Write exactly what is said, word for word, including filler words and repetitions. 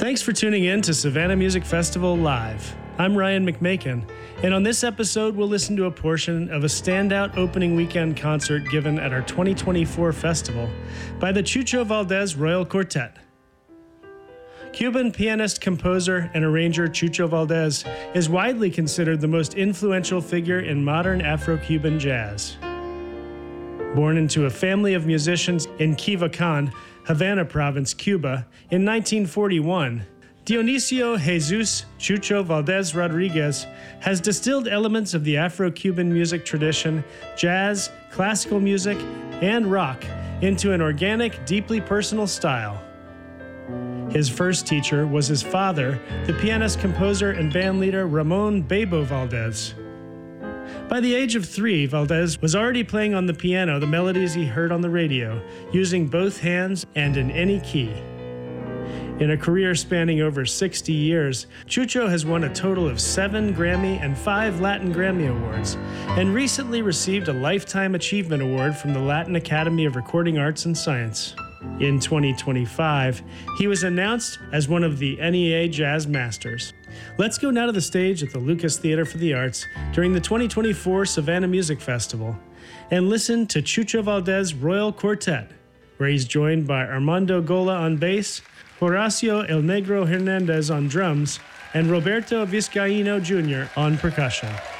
Thanks for tuning in to Savannah Music Festival Live. I'm Ryan McMakin, and on this episode, we'll listen to a portion of a standout opening weekend concert given at our twenty twenty-four festival by the Chucho Valdez Royal Quartet. Cuban pianist, composer, and arranger Chucho Valdez is widely considered the most influential figure in modern Afro-Cuban jazz. Born into a family of musicians in Quivacán, Havana Province, Cuba, in nineteen forty-one, Dionisio Jesus Chucho Valdez Rodriguez has distilled elements of the Afro-Cuban music tradition, jazz, classical music, and rock into an organic, deeply personal style. His first teacher was his father, the pianist, composer, and bandleader Ramon Bebo Valdez. By the age of three, Valdez was already playing on the piano the melodies he heard on the radio, using both hands and in any key. In a career spanning over sixty years, Chucho has won a total of seven Grammy and five Latin Grammy Awards, and recently received a Lifetime Achievement Award from the Latin Academy of Recording Arts and Science. In twenty twenty-five, he was announced as one of the N E A Jazz Masters. Let's go now to the stage at the Lucas Theater for the Arts during the twenty twenty-four Savannah Music Festival and listen to Chucho Valdez Royal Quartet, where he's joined by Armando Gola on bass, Horacio El Negro Hernandez on drums, and Roberto Vizcaíno Junior on percussion.